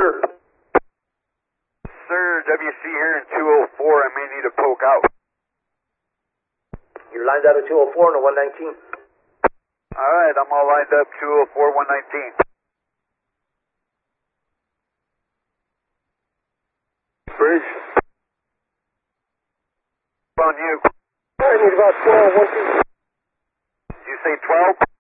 Sir, WC here in 204. I may need a poke out. You're lined out at 204 and a 119. Alright, I'm all lined up, 204, 119. Bridge. On you. I need about 12, 1, 2. Did you say 12?